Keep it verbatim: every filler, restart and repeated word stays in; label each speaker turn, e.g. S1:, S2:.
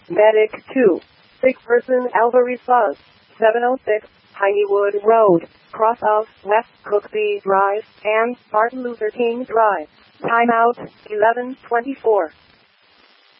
S1: Medic two. Sick person Alvarez Buzz. seven oh six, Pineywood Road, cross of West Cooksey Drive and Martin Luther King Drive. Timeout, eleven twenty-four.